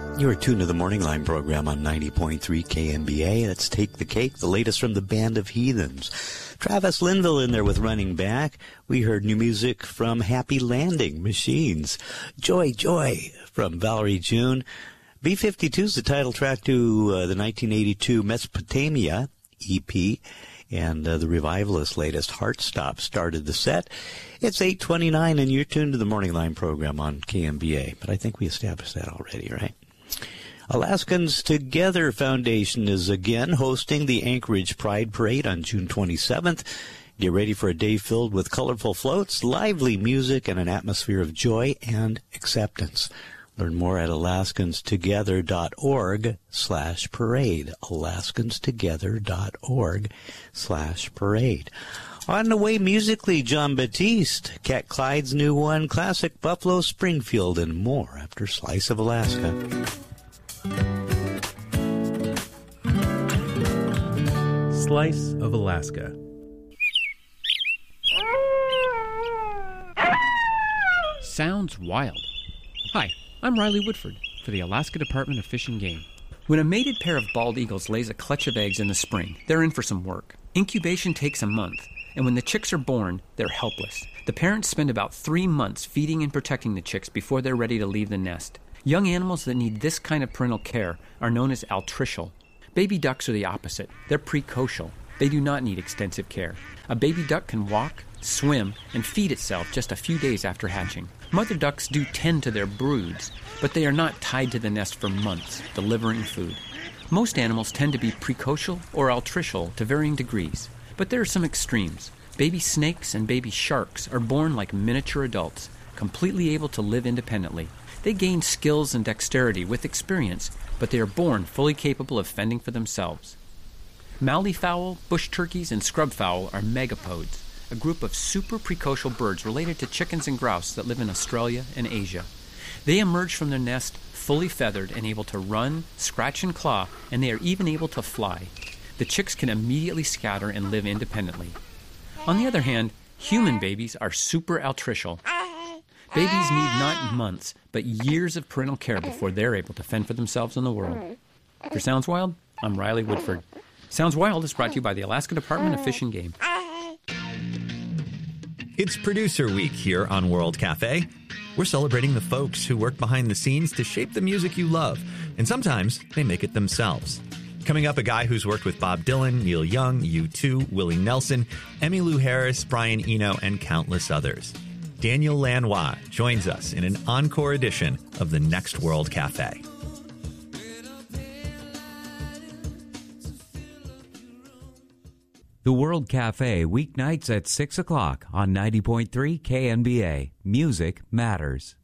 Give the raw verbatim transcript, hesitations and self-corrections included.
You're tuned to the Morning Line program on ninety point three K M B A. Let's Take the Cake, the latest from the Band of Heathens. Travis Linville in there with Running Back. We heard new music from Happy Landing Machines. Joy, Joy from Valerie June. B fifty-two is the title track to uh, the nineteen eighty-two Mesopotamia E P. And uh, the Revivalist latest Heart Stop started the set. It's eight twenty-nine and you're tuned to the Morning Line program on K M B A. But I think we established that already, right? Alaskans Together Foundation is again hosting the Anchorage Pride Parade on June twenty-seventh. Get ready for a day filled with colorful floats, lively music, and an atmosphere of joy and acceptance. Learn more at alaskanstogether.org slash parade. alaskanstogether.org slash parade. On the way musically, John Batiste, Cat Clyde's new one, classic Buffalo Springfield, and more after Slice of Alaska. Slice of Alaska. Sounds wild. Hi, I'm Riley Woodford for the Alaska Department of Fish and Game. When a mated pair of bald eagles lays a clutch of eggs in the spring, they're in for some work. Incubation takes a month, and when the chicks are born, they're helpless. The parents spend about three months feeding and protecting the chicks before they're ready to leave the nest. Young animals that need this kind of parental care are known as altricial. Baby ducks are the opposite. They're precocial. They do not need extensive care. A baby duck can walk, swim, and feed itself just a few days after hatching. Mother ducks do tend to their broods, but they are not tied to the nest for months, delivering food. Most animals tend to be precocial or altricial to varying degrees, but there are some extremes. Baby snakes and baby sharks are born like miniature adults, completely able to live independently. They gain skills and dexterity with experience, but they are born fully capable of fending for themselves. Malleefowl, bush turkeys, and scrubfowl are megapodes, a group of super precocial birds related to chickens and grouse that live in Australia and Asia. They emerge from their nest fully feathered and able to run, scratch, and claw, and they are even able to fly. The chicks can immediately scatter and live independently. On the other hand, human babies are super altricial. Babies need not months, but years of parental care before they're able to fend for themselves in the world. For Sounds Wild, I'm Riley Woodford. Sounds Wild is brought to you by the Alaska Department of Fish and Game. It's Producer Week here on World Cafe. We're celebrating the folks who work behind the scenes to shape the music you love, and sometimes they make it themselves. Coming up, a guy who's worked with Bob Dylan, Neil Young, U two, Willie Nelson, Emmylou Harris, Brian Eno, and countless others. Daniel Lanois joins us in an encore edition of the Next World Cafe. The World Cafe, weeknights at six o'clock on ninety point three K N B A. Music matters.